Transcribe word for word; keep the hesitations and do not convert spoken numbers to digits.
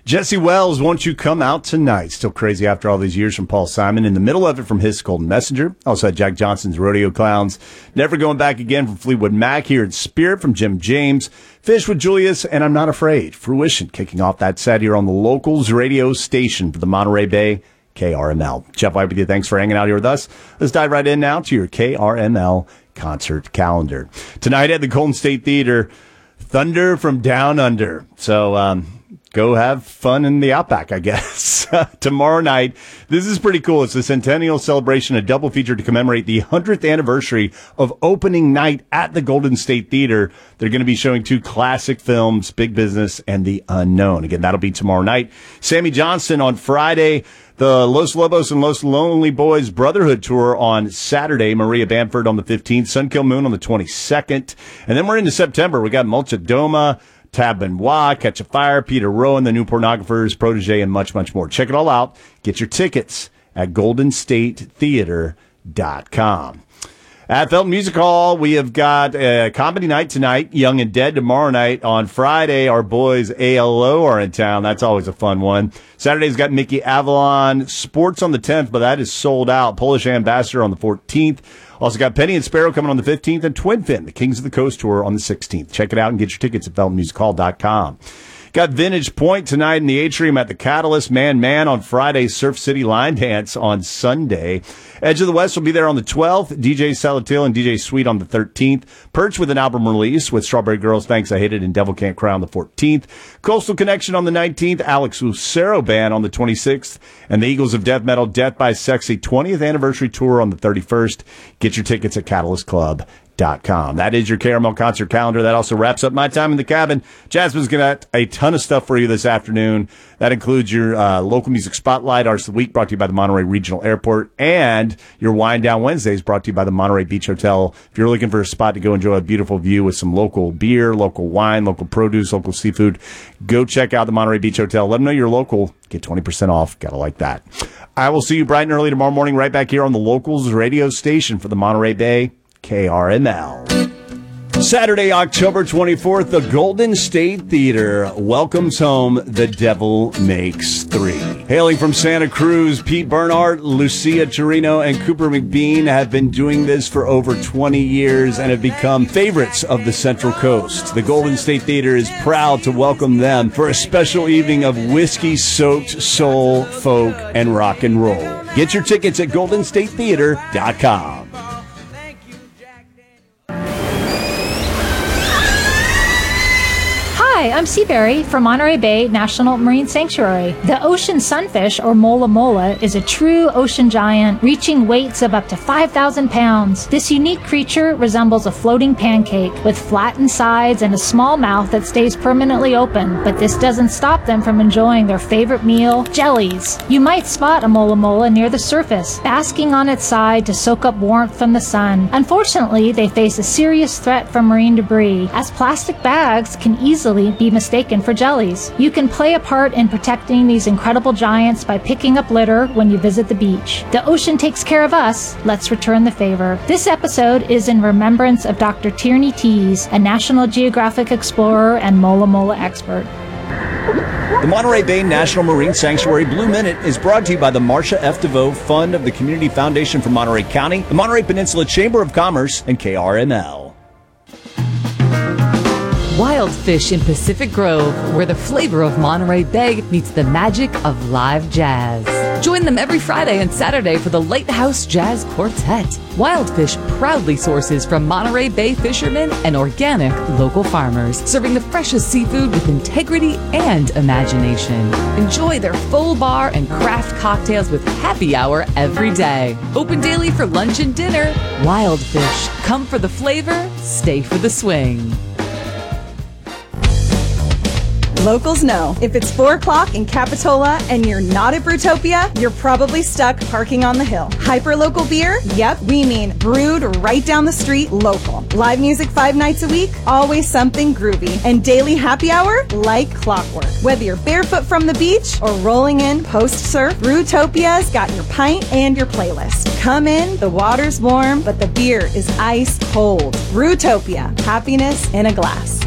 Jesse Wells, Won't You Come Out Tonight? Still crazy after all these years from Paul Simon. In the middle of it from his Golden Messenger. Also had Jack Johnson's Rodeo Clowns. Never Going Back Again from Fleetwood Mac. Here in Spirit from Jim James. Fish with Julius and I'm Not Afraid. Fruition kicking off that set here on the Locals radio station for the Monterey Bay, K R M L. Jeff White with you. Thanks for hanging out here with us. Let's dive right in now to your K R M L concert calendar. Tonight at the Golden State Theater, Thunder from Down Under. So, um... go have fun in the Outback, I guess. Tomorrow night, this is pretty cool. It's the Centennial Celebration, a double feature to commemorate the hundredth anniversary of opening night at the Golden State Theater. They're going to be showing two classic films, Big Business and The Unknown. Again, that'll be tomorrow night. Sammy Johnston on Friday. The Los Lobos and Los Lonely Boys Brotherhood Tour on Saturday. Maria Bamford on the fifteenth. Sunkill Moon on the twenty-second. And then we're into September. We got Mulchadoma, Tab Benoit, Catch a Fire, Peter Rowan, The New Pornographers, Protege, and much, much more. Check it all out. Get your tickets at golden state theater dot com. At Felton Music Hall, we have got a comedy night tonight, Young and Dead tomorrow night. On Friday, our boys A L O are in town. That's always a fun one. Saturday's got Mickey Avalon, Sports on the tenth, but that is sold out. Polish Ambassador on the fourteenth. Also got Penny and Sparrow coming on the fifteenth, and Twin Fin, the Kings of the Coast Tour on the sixteenth. Check it out and get your tickets at felton music hall dot com. Got Vintage Point tonight in the Atrium at the Catalyst. Man Man on Friday. Surf City Line Dance on Sunday. Edge of the West will be there on the twelfth. D J Salatil and D J Sweet on the thirteenth. Perch with an album release with Strawberry Girls, Thanks I Hate It, and Devil Can't Cry on the fourteenth. Coastal Connection on the nineteenth. Alex Lucero Band on the twenty-sixth. And the Eagles of Death Metal, Death by Sexy twentieth Anniversary Tour on the thirty-first. Get your tickets at catalyst club dot com. That is your K R M L concert calendar. That also wraps up my time in the cabin. Jasmine's got a ton of stuff for you this afternoon. That includes your uh, local music spotlight, Artist of the Week, brought to you by the Monterey Regional Airport, and your Wind Down Wednesdays, brought to you by the Monterey Beach Hotel. If you're looking for a spot to go enjoy a beautiful view with some local beer, local wine, local produce, local seafood, go check out the Monterey Beach Hotel. Let them know you're local. Get twenty percent off. Gotta like that. I will see you bright and early tomorrow morning right back here on the Locals radio station for the Monterey Bay, K R M L. Saturday, October twenty-fourth, the Golden State Theater welcomes home The Devil Makes Three. Hailing from Santa Cruz, Pete Bernhardt, Lucia Torino, and Cooper McBean have been doing this for over twenty years and have become favorites of the Central Coast. The Golden State Theater is proud to welcome them for a special evening of whiskey-soaked soul, folk, and rock and roll. Get your tickets at golden state theater dot com. Hi, I'm Seaberry from Monterey Bay National Marine Sanctuary. The ocean sunfish, or mola mola, is a true ocean giant, reaching weights of up to five thousand pounds. This unique creature resembles a floating pancake with flattened sides and a small mouth that stays permanently open, but this doesn't stop them from enjoying their favorite meal, jellies. You might spot a mola mola near the surface, basking on its side to soak up warmth from the sun. Unfortunately, they face a serious threat from marine debris, as plastic bags can easily be mistaken for jellies. You can play a part in protecting these incredible giants by picking up litter when you visit the beach. The ocean takes care of us. Let's return the favor. This episode is in remembrance of Doctor Tierney Tease, a National Geographic explorer and mola mola expert. The Monterey Bay National Marine Sanctuary Blue Minute is brought to you by the Marcia F. DeVoe Fund of the Community Foundation for Monterey County, the Monterey Peninsula Chamber of Commerce, and K R M L. Wild Fish in Pacific Grove, where the flavor of Monterey Bay meets the magic of live jazz. Join them every Friday and Saturday for the Lighthouse Jazz Quartet. Wild Fish proudly sources from Monterey Bay fishermen and organic local farmers, serving the freshest seafood with integrity and imagination. Enjoy their full bar and craft cocktails with happy hour every day. Open daily for lunch and dinner. Wild Fish. Come for the flavor, stay for the swing. Locals know, if it's four o'clock in Capitola and you're not at Brewtopia, you're probably stuck parking on the hill. Hyper-local beer? Yep, we mean brewed right down the street, local. Live music five nights a week? Always something groovy. And daily happy hour? Like clockwork. Whether you're barefoot from the beach or rolling in post-surf, Brewtopia's got your pint and your playlist. Come in, the water's warm, but the beer is ice cold. Brewtopia, happiness in a glass.